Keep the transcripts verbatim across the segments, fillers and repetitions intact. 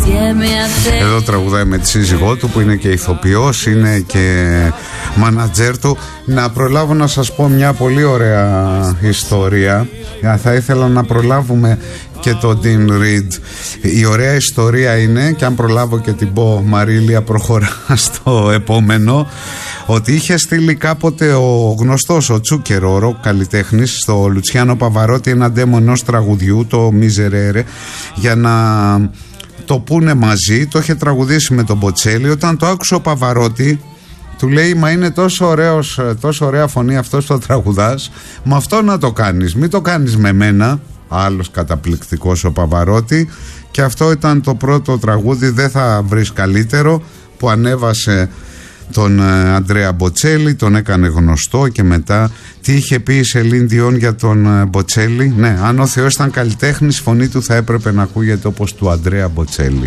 Εδώ τραγουδάει με τη σύζυγό του που είναι και ηθοποιός, είναι και μάνατζέρ του. Να προλάβω να σας πω μια πολύ ωραία ιστορία. Θα ήθελα να προλάβουμε και το Dean Reed. Η ωραία ιστορία είναι, και αν προλάβω και την πω, Μαρίλια, προχωρά στο επόμενο, ότι είχε στείλει κάποτε ο γνωστός, ο Τσούκερο, ο ροκ καλλιτέχνης, στο Λουτσιάνο Παβαρότη ένα ντέμο ενός τραγουδιού, το Miserere, για να το πούνε μαζί. Το είχε τραγουδήσει με τον Μποτσέλη. Όταν το άκουσε ο Παβαρότη, του λέει: μα είναι τόσο ωραίος, τόσο ωραία φωνή αυτός το τραγουδάς, με αυτό να το κάνεις, μην το κάνεις με μένα. Άλλος καταπληκτικός ο Παβαρότη. Και αυτό ήταν το πρώτο τραγούδι, δεν θα βρεις καλύτερο, που ανέβασε τον Αντρέα Μποτσέλη, τον έκανε γνωστό. Και μετά τι είχε πει η Σελίν Διόν για τον Μποτσέλη? Ναι, αν ο Θεός ήταν καλλιτέχνης, η φωνή του θα έπρεπε να ακούγεται όπως του Αντρέα Μποτσέλη.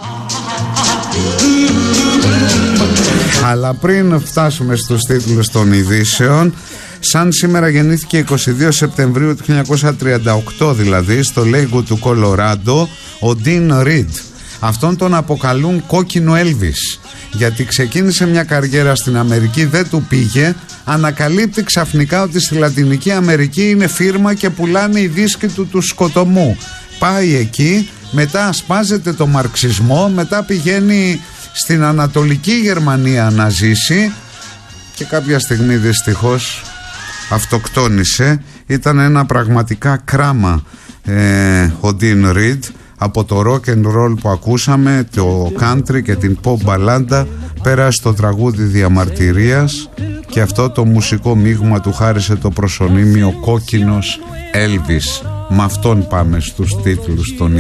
Αλλά πριν φτάσουμε στους τίτλους των ειδήσεων, σαν σήμερα γεννήθηκε εικοστή δεύτερη Σεπτεμβρίου του χίλια εννιακόσια τριάντα οκτώ, δηλαδή στο Λέγκο του Κολοράντο, ο Dean Reed. Αυτόν τον αποκαλούν κόκκινο Έλβις, γιατί ξεκίνησε μια καριέρα στην Αμερική, δεν του πήγε, ανακαλύπτει ξαφνικά ότι στη Λατινική Αμερική είναι φίρμα και πουλάνε οι δίσκοι του του σκοτωμού. Πάει εκεί, μετά ασπάζεται το μαρξισμό, μετά πηγαίνει στην Ανατολική Γερμανία να ζήσει και κάποια στιγμή δυστυχώς αυτοκτόνησε. Ήταν ένα πραγματικά κράμα ε, ο Dean Reed. Από το rock and roll που ακούσαμε, το country και την pop μπαλάντα, πέρασε το τραγούδι διαμαρτυρίας, και αυτό το μουσικό μείγμα του χάρισε το προσωνύμιο κόκκινος Έλβις. Με αυτόν πάμε στους τίτλους των